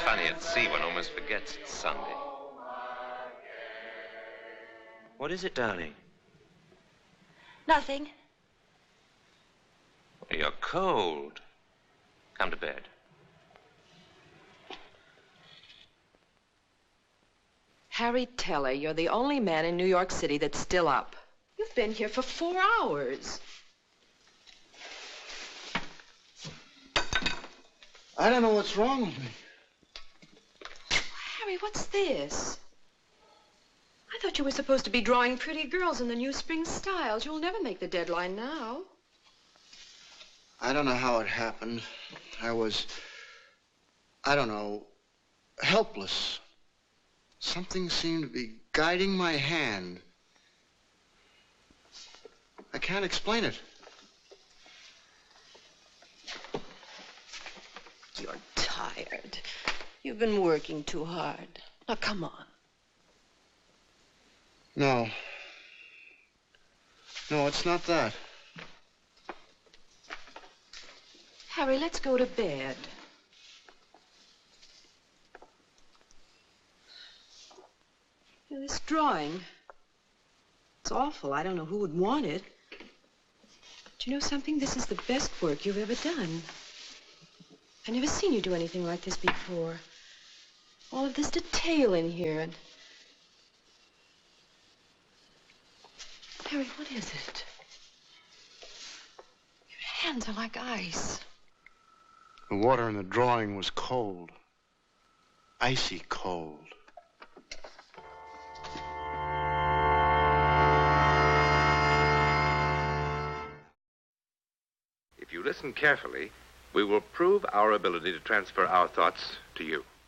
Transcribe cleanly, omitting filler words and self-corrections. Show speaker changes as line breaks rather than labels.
funny at sea one almost forgets it's Sunday. What is it, darling?
Nothing.
Well, you're cold. Come to bed.
Harry Teller, you're the only man in New York City that's still up. You've been here for 4 hours.
I don't know what's wrong with me.
Harry, what's this? I thought you were supposed to be drawing pretty girls in the new spring styles. You'll never make the deadline now.
I don't know how it happened. I was, I don't know, helpless. Something seemed to be guiding my hand. I can't explain it.
You're tired. You've been working too hard. Now, come on.
No. No, it's not that.
Harry, let's go to bed. You know, this drawing, it's awful. I don't know who would want it. But you know something? This is the best work you've ever done. I've never seen you do anything like this before. All of this detail in here. And Harry, what is it? Your hands are like ice.
The water in the drawing was cold. Icy cold.
If you listen carefully, we will prove our ability to transfer our thoughts to you.